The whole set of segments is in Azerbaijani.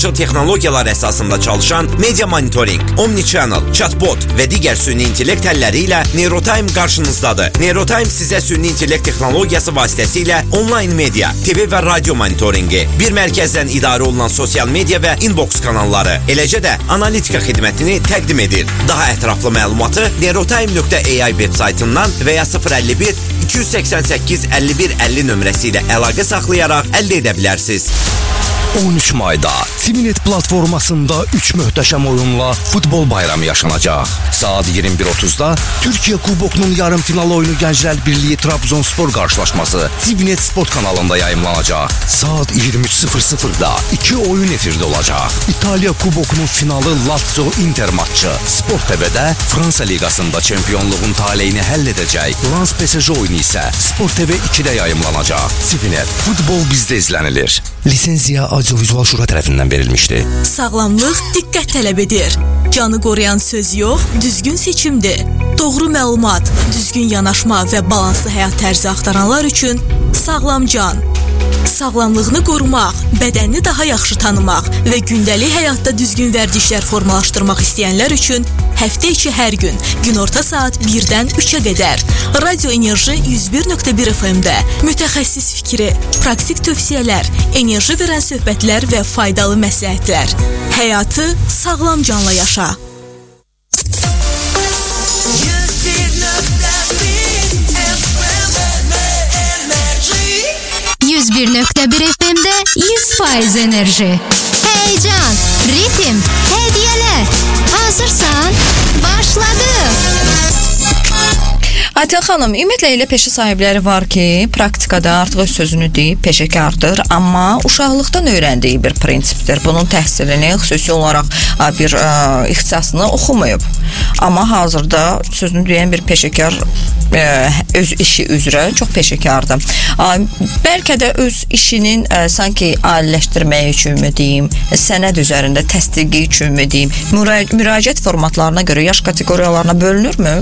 Texnologiyalar əsasında çalışan media monitoring, omnichannel, chatbot və digər süni intellekt əlləri ilə Neurotime qarşınızdadır. Neurotime sizə süni intellekt texnologiyası vasitəsilə onlayn media, TV və radio monitoringi, bir mərkəzdən idarə olunan sosial media və inbox kanalları, eləcə də analitika xidmətini təqdim edir. Daha ətraflı məlumatı neurotime.ai veb-saytından və ya 051 288 51 50 nömrəsi ilə əlaqə saxlayaraq əldə edə bilərsiniz. 13 mayda TVNet platformasında 3 möhtəşəm oyunla futbol bayramı yaşanacaq. Saat 21:30-da Türkiyə Kubokunun yarım final oyunu Gənclər Birliyi Trabzonspor qarşılaşması TVNet Sport kanalında yayımlanacaq. Saat 23:00-da 2 oyun efirdə olacaq. İtaliya Kubokunun finalı Lazio Inter maçı Sport TV-də Fransa Liqasında çempionluğun taleyini həll edəcək. Lens PSG oyunu isə Sport TV 2-də yayımlanacaq. TVNet, futbol bizdə izlənilir. Lisenziya Audiovizual Şura tərəfindən verilmişdi. Sağlamlıq diqqət tələb edir. Canı qoruyan söz yox, düzgün seçimdir. Doğru məlumat, düzgün yanaşma və balanslı həyat tərzi axtaranlar üçün Sağlam Can. Sağlamlığını qorumaq, bədənini daha yaxşı tanımaq və gündəlik həyatda düzgün vərdişlər formalaşdırmaq istəyənlər üçün həftə içi hər gün, günorta saat 1-dən 3-ə qədər Radio Enerji 101.1 FM-də mütəxəssis fikri, praktik tövsiyələr, enerji verən söhbətlər və faydalı məsləhətlər. Həyatı sağlam canla yaşa. 101.1 FM'de 100% enerji. Heyecan, ritim, hediyeler. Hazırsan? Başladı. Aytel xanım, ümumiyyətlə elə peşə sahibləri var ki, praktikada artıq öz sözünü deyib peşəkardır, amma uşaqlıqdan öyrəndiyi bir prinsipdir. Bunun təhsilini, xüsusi olaraq bir ixtisasını oxumayıb. Amma hazırda sözünü deyən bir peşəkar öz işi üzrə çox peşəkardır. Bəlkə də öz işinin sanki aliləşdirməyi üçün mü deyim, sənəd üzərində təsdiqi üçün mü deyim, müraciət formatlarına görə yaş kateqoriyalarına bölünürmü?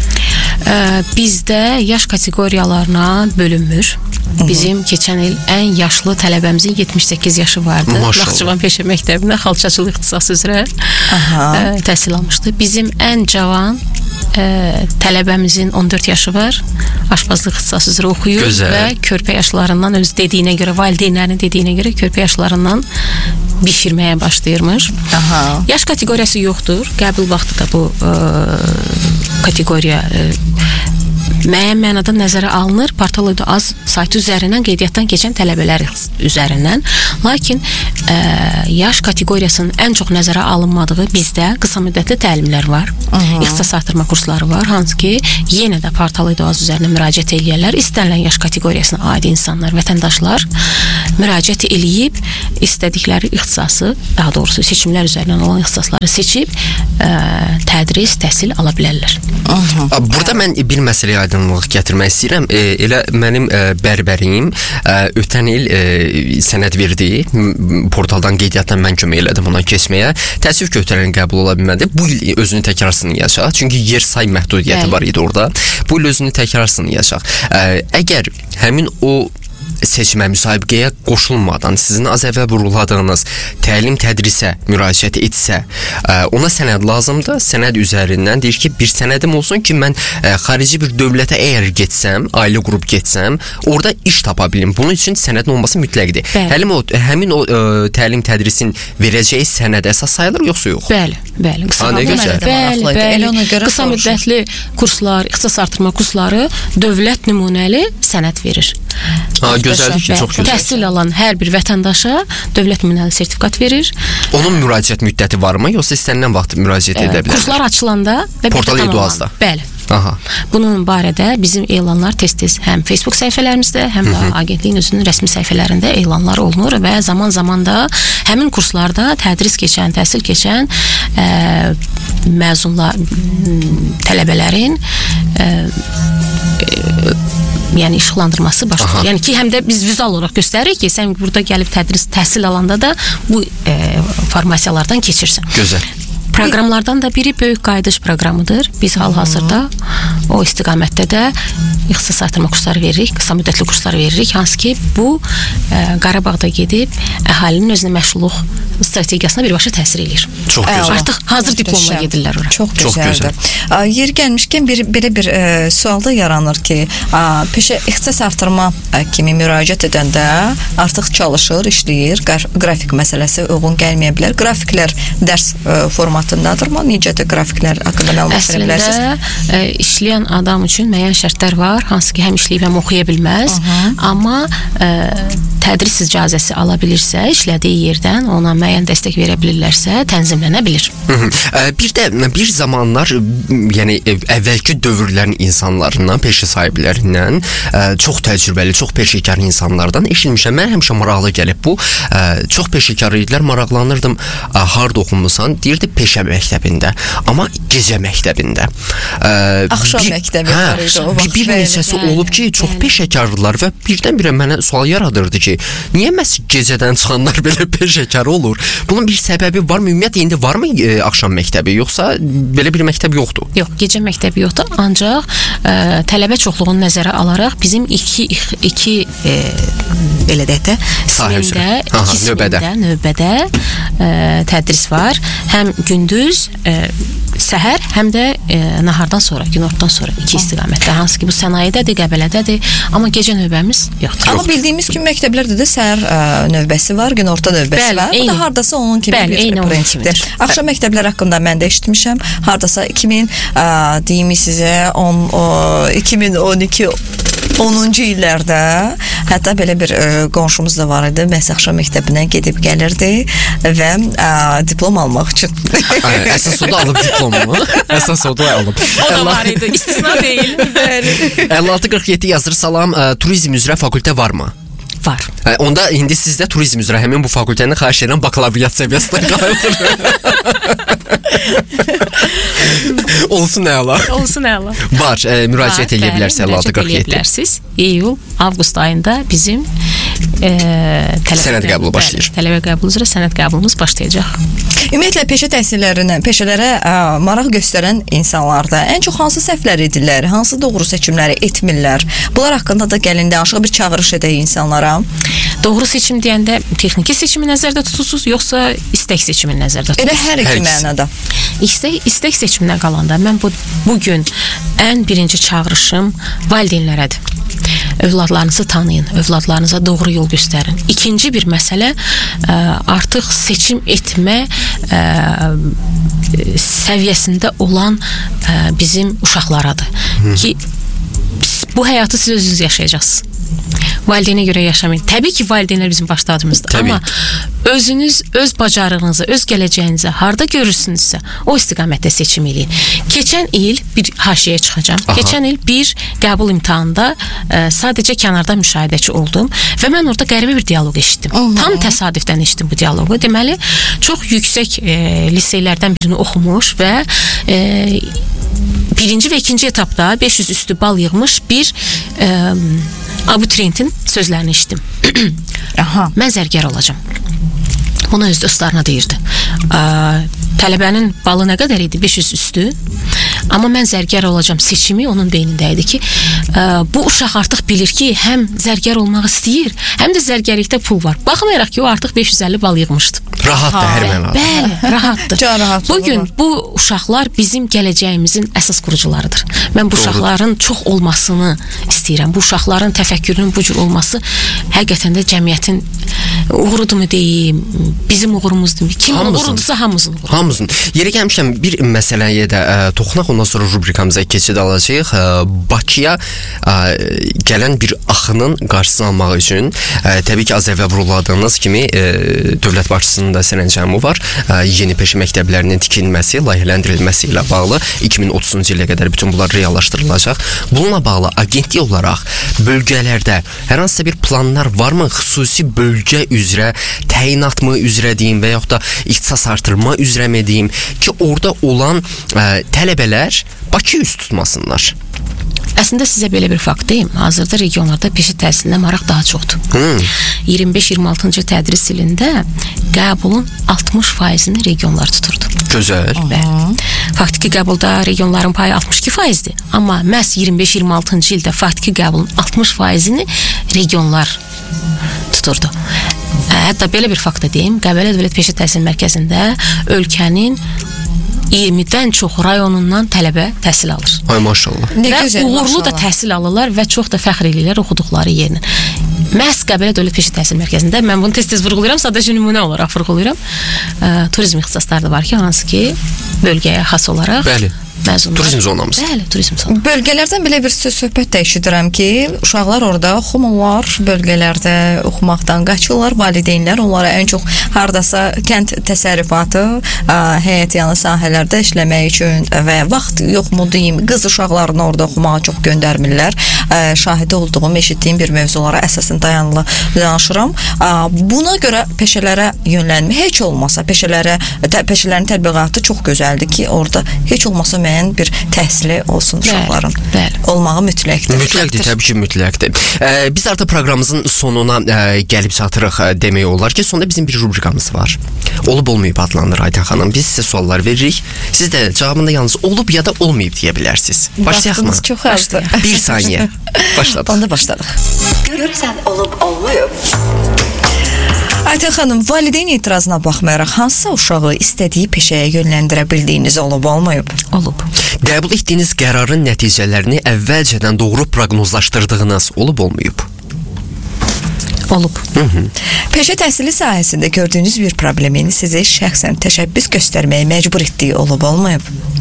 Bizdə yaş kateqoriyalarına bölünmür. Bizim keçən il ən yaşlı tələbəmizin 78 yaşı vardı. Naxçıvan Peşə Məktəbində xalçaçılıq ixtisası üzrə təhsil almışdı. Bizim ən cavan tələbəmizin 14 yaşı var. Aşpazlıq ixtisası üzrə oxuyur və körpə yaşlarından öz dediyinə görə, valideynlərinin dediyinə görə körpə yaşlarından bişirməyə başlayırmış. Yaş kateqoriyası yoxdur. Qəbul vaxtı da bu kateqoriya müəyyən mənada nəzərə alınır. Portaloyda az saytı üzərindən qeydiyyatdan keçən tələbələr üzərindən. Lakin yaş kateqoriyasının ən çox nəzərə alınmadığı bizdə qısa müddətli təlimlər var. İxtisas artırma kursları var. Hansı ki, yenə də Portaloyda az üzərindən müraciət eləyərlər. İstənilən yaş kateqoriyasına aid insanlar, vətəndaşlar müraciət eləyib istədikləri ixtisası, daha doğrusu seçimlər üzərindən olan ixtisasları seçib tədris, təhsil ala bilərlər. Burada mən bir məsələyə aydınlıq gətirmək istəyirəm. Elə mənim bərbərim ötən il sənəd verdi. Portaldan qeydiyyatdan mən kömək elədim ona keçməyə. Təəssüf ki, ötən il qəbul ola bilmədi. Bu il özünü təkrarsını yaşaq. Çünki yer say məhdudiyyəti var idi orada. Bu il özünü təkrarsını yaşaq. Əgər həmin o seçmə, müsabiqəyə qoşulmadan sizin az əvvəl vurguladığınız təlim tədrisə müraciət etsə, ona sənəd lazımdır. Sənəd üzərindən deyir ki, bir sənədim olsun ki, mən xarici bir dövlətə əgər getsəm, ailə qrup getsəm, orada iş tapa bilim. Bunun üçün sənədin olması mütləqdir. Həmin o təlim tədrisin verəcəyi sənəd əsas sayılır, yoxsa yox? Bəli. Qısa müddətli kurslar, ixtisas artırma kursları dövlət nümunəli sənəd verir. Gözəldir ki, çox gözəl. Təhsil alan hər bir vətəndaşa dövlət nümunəli sertifikat verir. Onun müraciət müddəti varmı, yoxsa istənilən vaxt müraciət edə bilərlər? Kurslar açılanda və Portal Eduazda. Bəli. Bunun barədə bizim elanlar tez-tez həm Facebook səhifələrimizdə, həm də agentliyin özünün rəsmi səhifələrində elanlar olunur və zaman-zaman da həmin kurslarda tədris keçən, təhsil keçən məzunlar, tələbələrin yəni işıqlandırması başlayır. Yəni ki, həm də biz vizual olaraq göstəririk ki, sən burada gəlib tədris, təhsil alanda da bu formasiyalardan keçirsən. Gözəl. Proqramlardan da biri böyük qayıdış proqramıdır. Biz hal-hazırda o istiqamətdə də ixtisas artırma kursları veririk, qısa müddətli kurslar veririk. Hansı ki, bu Qarabağda gedib əhalinin özünə məşğulluq strategiyasına birbaşa təsir eləyir. Çox gözəl. Artıq hazır diplomla gedirlər ora. Çox gözəldir. Yer gəlmişkən belə bir sualda yaranır ki, peşə ixtisas artırma kimi müraciət edəndə artıq çalışır, işləyir, qrafik məsələsi uyğun gəlməyə bilər. Qrafiklər dərs formatındadırmı? Necədir qrafiklər haqqında məlumat verə bilərsiniz? Əslində işləyən adam üçün müəyyən şərtlər var, hansı ki, həm işləyib həm oxuya bilməz, amma tədris icazəsi ala bilirsə, işlədiyi yerdən ona müəyyən dəstək verə bilirlərsə, tənzimlənə bilir. Bir zamanlar, yəni əvvəlki dövrlərin insanlarından, peşə sahiblərindən, çox təcrübəli, çox peşəkar insanlardan eşitmişəm. Mən həmişə maraqlı gəlib bu. Çox peşəkar idilər, maraqlanırdım. Harda oxumusan? Deyirdi peşə məktəbində, amma gecə məktəbində. Axşam məktəbi var idi o vaxt. Bir neçəsi olub ki, çox peşəkardırlar və birdən-birə mənə sual yaradırdı ki, niyə məhz gecədən çıxanlar belə peşəkar olur? Bunun bir səbəbi var mı? Ümumiyyətlə indi varmı axşam məktəbi, yoxsa belə bir məktəb yoxdur? Yox, gecə məktəbi yoxdur, ancaq tələbə çoxluğunu nəzərə alaraq bizim iki belə deyək də, növbədə tədris var. Həm gündüz, səhər, həm də nahardan sonra, günortadan sonra iki istiqamətdə. Hansı ki, bu sənayedədir, Qəbələdədir, amma gecə növbəmiz yoxdur. Amma bildiyimiz kimi məktəblərdə də səhər növbəsi var, günorta növbəsi var. Bu da hardasa onun kimi bir prinsipdir. Axşam məktəblər haqqında mən də eşitmişəm. Hardasa 2000 deyim sizə 2012 10-cu illərdə hətta belə bir qonşumuz da var idi. Məhz axşam məktəbinə gedib gəlirdi və diplom almaq üçün. Əsas o da alıb diplomu. Əsas o da alıb. O da var idi, istisna deyil. 5647 yazır. Salam, turizm üzrə fakültə varmı? Var. Onda indi sizdə turizm üzrə həmin bu fakültəni xahiş edirəm bakalavriyat səviyyəsində qayıdır. Olsun əla. Olsun əla. Var, müraciət edə bilərsiniz 5647. İyul, avqust ayında bizim sənəd qəbulu başlayır. Tələbə qəbulu üzrə sənəd qəbulumuz başlayacaq. Ümumiyyətlə peşələrə maraq göstərən insanlarda ən çox hansı səhvlər edirlər, hansı doğru seçimləri etmirlər? Bunlar haqqında da gəlin danışıq, bir çağırış edək insanlara. Doğru seçim deyəndə texniki seçimi nəzərdə tutursunuz, yoxsa istək seçimi nəzərdə tutursunuz? Elə hər iki mənada. İstək seçiminə qalanda mən bugün ən birinci çağırışım valideynlərədir. Övladlarınızı tanıyın, övladlarınıza doğru yol göstərin. İkinci bir məsələ artıq seçim etmə səviyyəsində olan bizim uşaqlaradır. Ki bu həyatı siz özünüz yaşayacaqsınız. Valideynə görə yaşamayın. Təbii ki, valideynlər bizim baş tacımızdır. Amma özünüz, öz bacarığınızı, öz gələcəyinizi harda görürsünüzsə, o istiqamətdə seçim eləyin. Keçən il bir haşiyə çıxacağam. Keçən il bir qəbul imtahanında sadəcə kənarda müşahidəçi oldum və mən orada qəribə bir dialoq eşitdim. Tam təsadüfdən eşitdim bu dialoqu. Deməli, çox yüksək liseylərdən birini oxumuş və birinci və ikinci etapda 500 üstü bal yığmış bir abituriyentin sözlərini eşitdim. Mən zərgər olacağam. Bunu öz dostlarına deyirdi. Tələbənin balı nə qədər idi? 500 üstü. Amma mən zərgər olacağam seçimi onun beynində idi ki, bu uşaq artıq bilir ki, həm zərgər olmaq istəyir, həm də zərgərlikdə pul var. Baxmayaraq ki, o artıq 550 bal yığmışdı. Rahatdır hər mənada. Bəli, rahatdır. Can rahat. Bugün bu uşaqlar bizim gələcəyimizin əsas qurucularıdır. Mən bu uşaqların çox olmasını istəyirəm. Bu uşaqların təfəkkürünün bu cür olması həqiqətən də cəmiyyətin uğurudumu deyim, bizim uğurumuzdur. Kim uğurudursa hamımızın uğuru. Hamımızın. Yeri gəlmişəm bir məsələyə də toxunaq, ondan sonra rubrikamıza keçid alacağıq. Bakıya gələn bir axının qarşısını almaq üçün təbii ki, az əvvəl vurguladığınız kimi dövlət başçısının da sərəncamı var. Yeni peşə məktəblərinin tikilməsi, layihələndirilməsi ilə bağlı 2030-cu ilə qədər bütün bunlar reallaşdırılacaq. Bununla bağlı agentlik olaraq bölgələrdə hər hansısa bir planlar varmı? Xüsusi bölgə üzrə təyinatmı üzrə deyim və yaxud da ixtisas artırma üzrə mi deyim ki, orada olan tələbələr Bakı üst tutmasınlar. Əslində sizə belə bir fakt deyim. Hazırda regionlarda peşə təhsilinə maraq daha çoxdur. 25-26-cı tədris ilində qəbulun 60%-ni regionlar tuturdu. Gözəl. Faktiki qəbulda regionların payı 62%-dir. Amma məhz 25-26-cı ildə faktiki qəbulun 60%-ni regionlar tuturdu. Hətta belə bir fakt deyim, Qəbələ Dövlət Peşə Təhsil Mərkəzində ölkənin 20-dən çox rayonundan tələbə təhsil alır. Ay maşallah. Və uğurlu da təhsil alırlar və çox da fəxr edirlər oxuduqları yerinə. Məhz Qəbələ Dövlət Peşə Təhsil Mərkəzində mən bunu tez-tez vurğulayıram, sadəcə nümunə olaraq vurğulayıram. Turizm ixtisasları da var ki, hansı ki bölgəyə xas olaraq məzunlar. Turizm zonamız. Bəli, turizm zonamız. Bölgələrdən belə bir söhbət də eşidirəm ki, uşaqlar orada oxumurlar, bölgələrdə oxumaqdan qaçırlar, valideynlər onlara ən çox hardasa kənd təsərrüfatı, həyətyanı sahələrdə işləmək üçün və vaxt yoxmu deyim, qız uşaqlarını orada oxumağa çox göndərmirlər. Şahidi olduğum, eşitdiyim bir mövzulara əsasən dayanılı danışıram. Buna görə peşələrə yönlənmə heç olmasa, peşələrin tətbiqatı çox gözəldir ki, orada heç olmasa müəyyən bir təhsili olsun uşaqların. Olmağı mütləqdir. Mütləqdir, təbii ki, mütləqdir. Biz artıq proqramımızın sonuna gəlib çatırıq demək olar ki, sonda bizim bir rubrikamız var. Olub olmayıb adlanır Aydən xanım. Biz sizə suallar veririk. Siz də cavabında yalnız olub ya da olmayıb deyə bilərsiniz. Başlayaq mı? Vaxtımız çox azdır. Bir saniyə. Başladıq. Onda başladıq. Görürsən olub olmayıb. Aytən xanım, valideyn etirazına baxmayaraq hansısa uşağı istədiyi peşəyə yönləndirə bildiyiniz olub olmayıb? Olub. Qəbul etdiyiniz qərarın nəticələrini əvvəlcədən doğru proqnozlaşdırdığınız olub olmayıb? Olub. Peşə təhsili sahəsində gördüyünüz bir problemin sizi şəxsən təşəbbüs göstərməyə məcbur etdiyi olub olmayıb?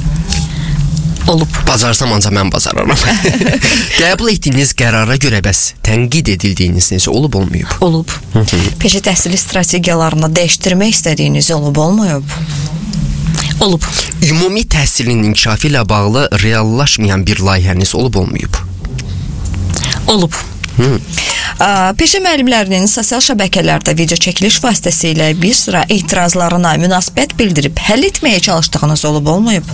Olub. Bacarsam ancaq mən bacararam. Qəbul etdiyiniz qərara görə bəs tənqid edildiyiniz necə olub olmayıb? Olub. Peşə təhsili strategiyalarını dəyişdirmək istədiyiniz olub olmayıb? Olub. Ümumi təhsilin inkişafı ilə bağlı reallaşmayan bir layihəniz olub olmayıb? Olub. Peşə müəllimlərinin sosial şəbəkələrdə video çəkiliş vasitəsilə bir sıra etirazlarına münasibət bildirib həll etməyə çalışdığınız olub olmayıb?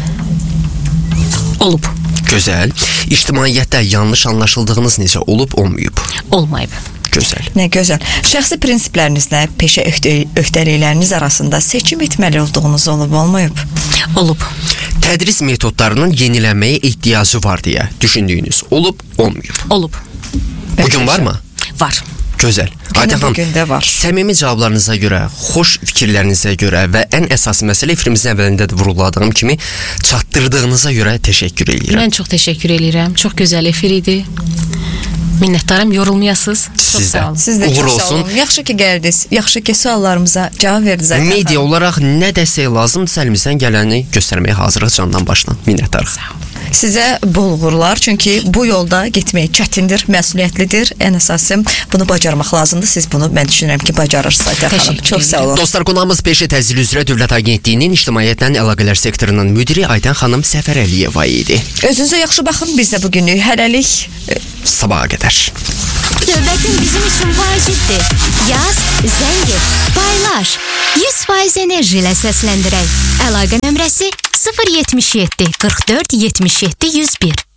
Olub. Gözəl. İctimaiyyətdə yanlış anlaşıldığınız necə olub olmayıb? Olmayıb. Gözəl. Nə gözəl. Şəxsi prinsiplərinizlə peşə öhdəlikləriniz arasında seçim etməli olduğunuz olub olmayıb? Olub. Tədris metodlarının yenilənməyə ehtiyacı var deyə düşündüyünüz olub olmayıb? Olub. Bugün var mı? Var. Gözəl. Aydən xanım, səmimi cavablarınıza görə, xoş fikirlərinizə görə və ən əsas məsələ efirimizin əvvəlində də vurğuladığım kimi çatdırdığınıza görə təşəkkür edirəm. Mən çox təşəkkür edirəm. Çox gözəl efir idi. Minnətdaram, yorulmayasınız. Çox sağ olun. Siz də çox sağ olun. Yaxşı ki gəldiniz. Yaxşı ki suallarımıza cavab verdiniz. Media olaraq nə dəstək lazımdırsa əlimizdən gələni göstərməyə hazırıq candan başdan. Minnətdarıq. Sağ olun. Sizə bol uğurlar, çünki bu yolda getmək çətindir, məsuliyyətlidir. Ən əsası bunu bacarmaq lazımdır. Siz bunu mən düşünürəm ki, bacarırsınız. Xanım. Çox sağ olun. Dostlar, qonağımız Peşə Təhsili üzrə Dövlət Agentliyinin İctimaiyyətlə Əlaqələr sektorunun müdiri Aydən xanım Səfərəliyeva idi. Özünüzə yaxşı baxın, biz də bugünlük hələlik sabaha qədər. Dövlətin bizim üçün vacibdir. Yaz, zəng et, paylaş. 100% enerji ilə səsləndirək. Əlaqə nömrəsi 077 44 77 101.